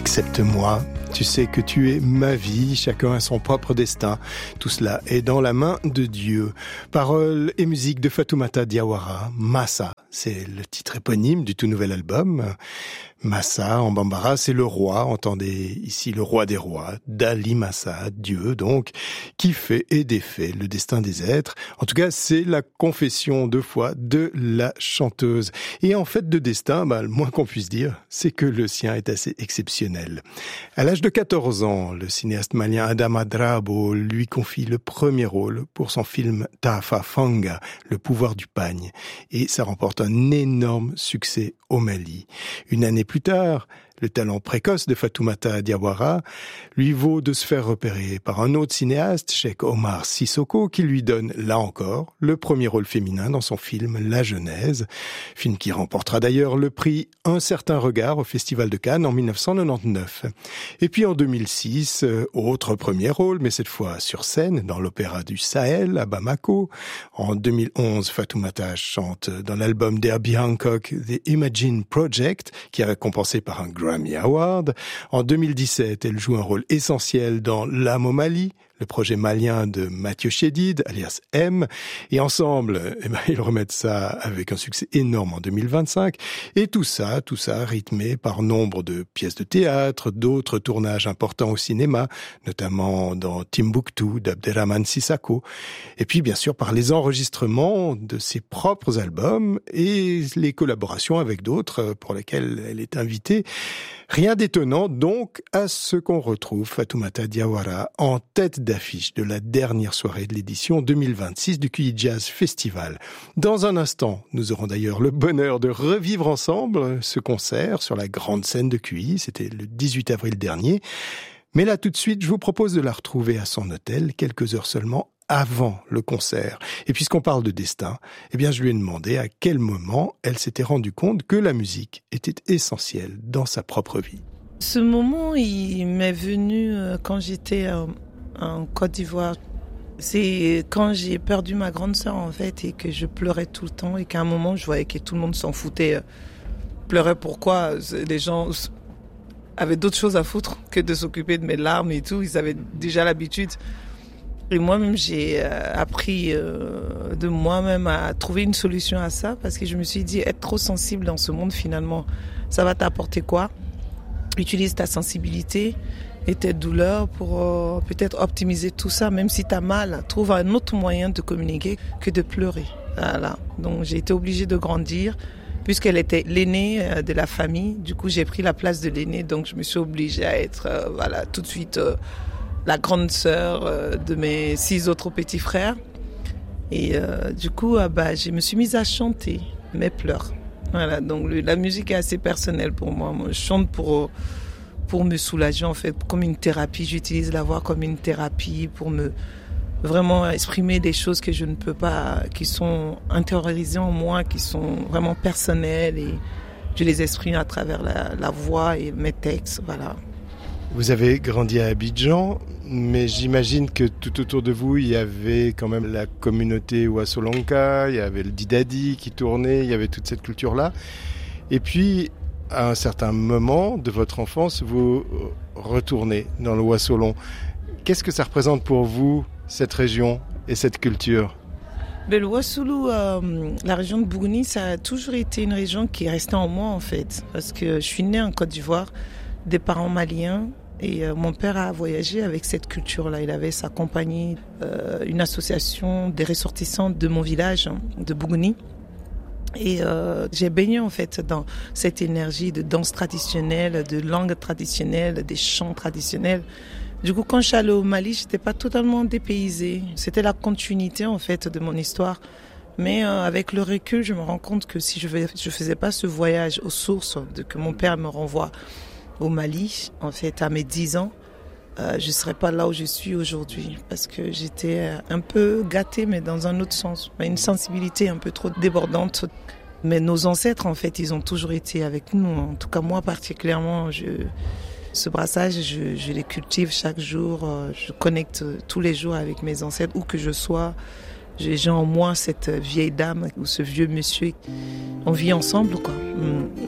Accepte-moi, tu sais que tu es ma vie, chacun a son propre destin. Tout cela est dans la main de Dieu. Paroles et musique de Fatoumata Diawara, Massa, c'est le titre éponyme du tout nouvel album. Massa, en bambara, c'est le roi, entendez ici le roi des rois, Dali Massa, Dieu donc, qui fait et défait le destin des êtres. En tout cas, c'est la confession de foi de la chanteuse. Et en fait de destin, le moins qu'on puisse dire, c'est que le sien est assez exceptionnel. À l'âge de 14 ans, le cinéaste malien Adama Drabo lui confie le premier rôle pour son film Taafa Fanga, Le pouvoir du pagne. Et ça remporte un énorme succès au Mali. Une année plus tard, le talent précoce de Fatoumata Diawara lui vaut de se faire repérer par un autre cinéaste, Cheikh Omar Sissoko, qui lui donne, là encore, le premier rôle féminin dans son film La Genèse, film qui remportera d'ailleurs le prix Un certain regard au Festival de Cannes en 1999. Et puis en 2006, autre premier rôle, mais cette fois sur scène, dans l'Opéra du Sahel à Bamako. En 2011, Fatoumata chante dans l'album d'Herbie Hancock, The Imagine Project, qui est récompensé par un Grammy Award. En 2017, elle joue un rôle essentiel dans L'âme au Mali, le projet malien de Mathieu Chédid, alias M. Et ensemble, ils remettent ça avec un succès énorme en 2025. Et tout ça rythmé par nombre de pièces de théâtre, d'autres tournages importants au cinéma, notamment dans Timbuktu d'Abderrahmane Sissako. Et puis, bien sûr, par les enregistrements de ses propres albums et les collaborations avec d'autres pour lesquelles elle est invitée. Rien d'étonnant donc à ce qu'on retrouve Fatoumata Diawara en tête d'affiche de la dernière soirée de l'édition 2026 du QI Jazz Festival. Dans un instant, nous aurons d'ailleurs le bonheur de revivre ensemble ce concert sur la grande scène de QI. C'était le 18 avril dernier. Mais là, tout de suite, je vous propose de la retrouver à son hôtel quelques heures seulement avant le concert. Et puisqu'on parle de destin, je lui ai demandé à quel moment elle s'était rendue compte que la musique était essentielle dans sa propre vie. Ce moment, il m'est venu quand j'étais en Côte d'Ivoire. C'est quand j'ai perdu ma grande sœur, en fait, et que je pleurais tout le temps, et qu'à un moment, je voyais que tout le monde s'en foutait. Pleurait pourquoi? Les gens avaient d'autres choses à foutre que de s'occuper de mes larmes et tout. Ils avaient déjà l'habitude. Et moi-même, j'ai appris de moi-même à trouver une solution à ça, parce que je me suis dit, être trop sensible dans ce monde, finalement, ça va t'apporter quoi? Utilise ta sensibilité et tes douleurs pour peut-être optimiser tout ça, même si t'as mal. Trouve un autre moyen de communiquer que de pleurer. Voilà. Donc j'ai été obligée de grandir, puisqu'elle était l'aînée de la famille. Du coup, j'ai pris la place de l'aînée, donc je me suis obligée à être tout de suite la grande sœur de mes 6 autres petits frères. Et du coup, je me suis mise à chanter mes pleurs. Voilà, donc la musique est assez personnelle pour moi. Moi, je chante pour me soulager, en fait, comme une thérapie. J'utilise la voix comme une thérapie pour me vraiment exprimer des choses que je ne peux pas, qui sont intériorisées en moi, qui sont vraiment personnelles, et je les exprime à travers la voix et mes textes, voilà. Vous avez grandi à Abidjan, mais j'imagine que tout autour de vous, il y avait quand même la communauté Wassolanka, il y avait le Didadi qui tournait, il y avait toute cette culture-là. Et puis, à un certain moment de votre enfance, vous retournez dans le Wassolon. Qu'est-ce que ça représente pour vous, cette région et cette culture ? Le Wassoulou, la région de Bougouni, ça a toujours été une région qui est restée en moi, en fait. Parce que je suis née en Côte d'Ivoire, des parents maliens, et mon père a voyagé avec cette culture-là. Il avait sa compagnie, une association des ressortissants de mon village, de Bougouni. Et j'ai baigné en fait dans cette énergie de danse traditionnelle, de langue traditionnelle, des chants traditionnels. Du coup, quand je suis allée au Mali, j'étais pas totalement dépaysée. C'était la continuité en fait de mon histoire. Mais avec le recul, je me rends compte que si je faisais pas ce voyage aux sources, que mon père me renvoie au Mali, en fait, à mes 10 ans, je serais pas là où je suis aujourd'hui, parce que j'étais un peu gâtée, mais dans un autre sens, une sensibilité un peu trop débordante. Mais nos ancêtres, en fait, ils ont toujours été avec nous. En tout cas, moi particulièrement, ce brassage, je les cultive chaque jour. Je connecte tous les jours avec mes ancêtres, où que je sois. J'ai en moi cette vieille dame ou ce vieux monsieur. On vit ensemble, quoi.